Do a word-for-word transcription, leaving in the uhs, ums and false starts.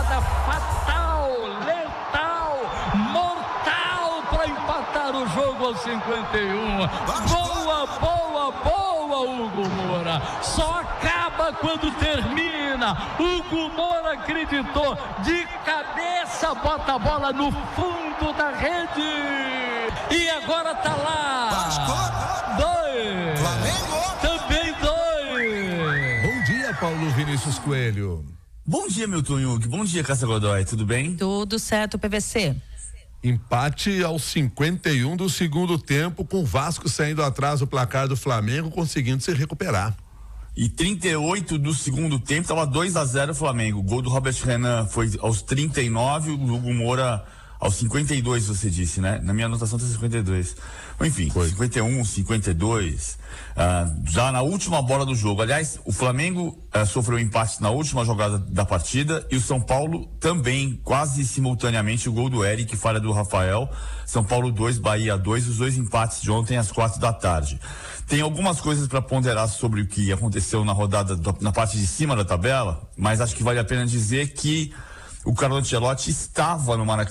jogada fatal, letal, mortal para empatar o jogo aos cinquenta e um. Boa, boa, boa, Hugo Moura. Só acaba quando termina. Hugo Moura acreditou, de cabeça bota a bola no fundo da rede. E agora tá lá. Vasco. Dois. Flamengo. Também dois. Bom dia, Paulo Vinícius Coelho. Bom dia, Milton Yuki. Bom dia, Cássia Godoy. Tudo bem? Tudo certo, P V C. Empate aos cinquenta e um do segundo tempo, com o Vasco saindo atrás do placar do Flamengo, conseguindo se recuperar. E trinta e oito do segundo tempo, estava dois a zero Flamengo. O gol do Robert Renan foi aos trinta e nove, o Hugo Moura aos cinquenta e dois, você disse, né? Na minha anotação tá cinquenta e dois. Enfim, foi. cinquenta e um, cinquenta e dois, uh, já na última bola do jogo. Aliás, o Flamengo uh, sofreu um empate na última jogada da partida e o São Paulo também, quase simultaneamente, o gol do Eric, falha do Rafael. São Paulo dois, Bahia dois, os dois empates de ontem às quatro da tarde. Tem algumas coisas para ponderar sobre o que aconteceu na rodada, na parte de cima da tabela, mas acho que vale a pena dizer que o Carlo Ancelotti estava no Maracanã